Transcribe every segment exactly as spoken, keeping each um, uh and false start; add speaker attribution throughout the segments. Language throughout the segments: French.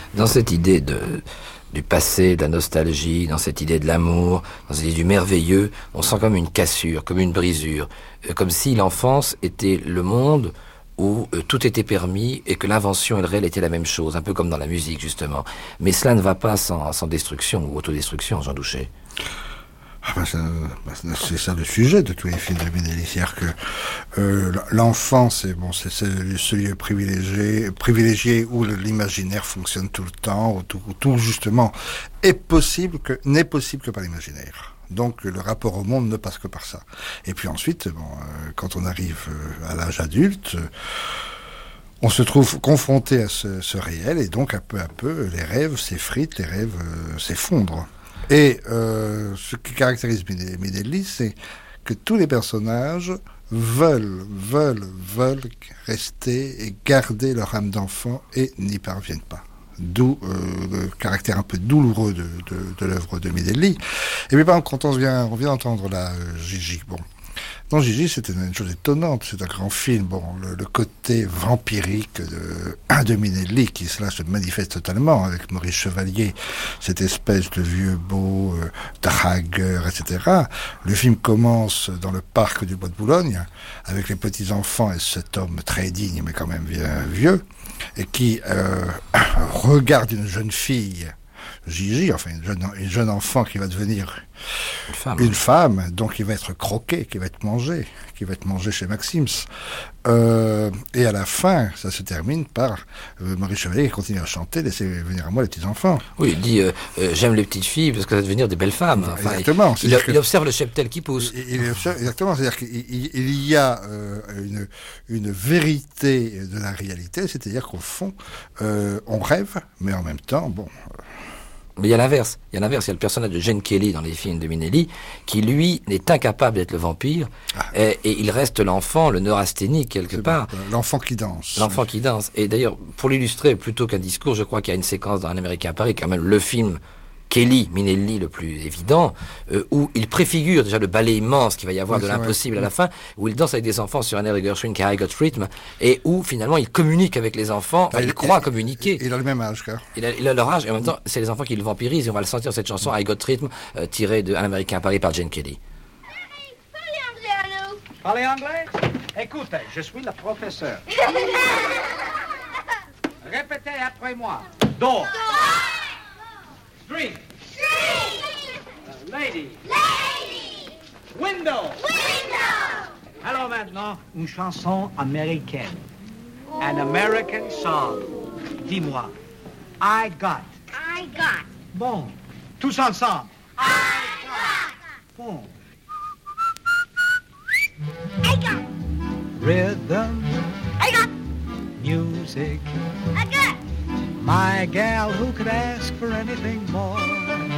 Speaker 1: Dans cette idée de, du passé, de la nostalgie, dans cette idée de l'amour, dans cette idée du merveilleux, on sent comme une cassure, comme une brisure, euh, comme si l'enfance était le monde où euh, tout était permis et que l'invention et le réel étaient la même chose, un peu comme dans la musique justement. Mais cela ne va pas sans, sans destruction ou autodestruction, Jean Douchet.
Speaker 2: Ah ben ça, ben c'est ça le sujet de tous les films de Minelli, c'est-à-dire que euh, l'enfant, c'est bon, c'est ce lieu privilégié, privilégié où l'imaginaire fonctionne tout le temps, où tout, où tout justement est possible que n'est possible que par l'imaginaire. Donc le rapport au monde ne passe que par ça. Et puis ensuite, bon, euh, quand on arrive à l'âge adulte, euh, on se trouve confronté à ce, ce réel, et donc à peu à peu, les rêves s'effritent, les rêves euh, s'effondrent. Et euh, ce qui caractérise Minelli, c'est que tous les personnages veulent, veulent, veulent rester et garder leur âme d'enfant et n'y parviennent pas. D'où euh, le caractère un peu douloureux de, de, de l'œuvre de Minelli. Et puis, par exemple, quand on vient, on vient d'entendre là, euh, Gigi, bon. Dans Gigi, c'était une chose étonnante, c'est un grand film. Bon, le, le côté vampirique de, de Minelli, qui cela se manifeste totalement avec Maurice Chevalier, cette espèce de vieux beau, euh, dragueur, et cetera. Le film commence dans le parc du Bois de Boulogne, avec les petits-enfants et cet homme très digne, mais quand même vieux, et qui euh, regarde une jeune fille, Gigi, enfin une jeune, une jeune enfant qui va devenir une femme, une femme, donc qui va être croquée, qui va être mangée, qui va être mangée chez Maxims. Euh, et à la fin, ça se termine par euh, Maurice Chevalier qui continue à chanter, laissez venir à moi les petits enfants.
Speaker 1: Oui, il dit euh, euh, j'aime les petites filles parce que ça va devenir des belles femmes. Enfin,
Speaker 2: exactement.
Speaker 1: Il, il, il observe le cheptel qui pousse.
Speaker 2: Il, il observe, exactement, c'est-à-dire qu'il il, il y a euh, une, une vérité de la réalité, c'est-à-dire qu'au fond, euh, on rêve, mais en même temps, bon. Euh,
Speaker 1: Mais il y a l'inverse. Il y a l'inverse. Il y a le personnage de Gene Kelly dans les films de Minelli, qui lui est incapable d'être le vampire, ah. et, et il reste l'enfant, le neurasthénique quelque
Speaker 2: c'est
Speaker 1: part.
Speaker 2: Bon, l'enfant qui danse.
Speaker 1: L'enfant qui danse. Et d'ailleurs, pour l'illustrer plutôt qu'un discours, je crois qu'il y a une séquence dans Un Américain à Paris, quand même le film Kelly, Minelli le plus évident, euh, où il préfigure déjà le ballet immense qu'il va y avoir oui, de l'impossible vrai. à la fin, où il danse avec des enfants sur un air de Gershwin qui a I Got Rhythm, et où finalement il communique avec les enfants, enfin, il, il croit il, communiquer.
Speaker 2: Il a le même âge, quoi.
Speaker 1: Il a, il a leur âge, et en même temps, c'est les enfants qui le vampirisent, et on va le sentir cette chanson I Got Rhythm, euh, tirée de Un Américain à Paris par Gene Kelly.
Speaker 3: Parlez anglais? Écoutez, je suis le professeur. Répétez après moi. Door. Street.
Speaker 4: Street.
Speaker 3: Uh, lady.
Speaker 4: Lady.
Speaker 3: Window.
Speaker 4: Window.
Speaker 3: Alors maintenant, une chanson américaine. Oh. An American song. Dis-moi. I got.
Speaker 4: I got.
Speaker 3: Bon. Tous ensemble.
Speaker 4: I got.
Speaker 3: Bon.
Speaker 4: I got.
Speaker 3: Rhythm.
Speaker 4: I got.
Speaker 3: Music.
Speaker 4: I got.
Speaker 3: My gal, who could ask for anything more?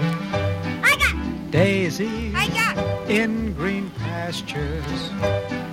Speaker 4: I got.
Speaker 3: Daisies
Speaker 4: I got.
Speaker 3: in green pastures.